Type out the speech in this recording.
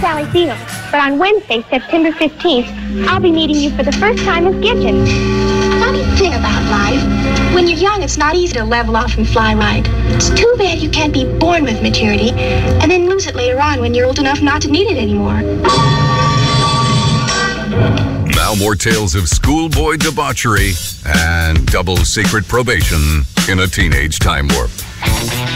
Sally Thiel, but on Wednesday, September 15th, I'll be meeting you for the first time as Gidget. Funny thing about life, when you're young, it's not easy to level off and fly right. It's too bad you can't be born with maturity and then lose it later on when you're old enough not to need it anymore. Now more tales of schoolboy debauchery and double secret probation in a teenage time warp.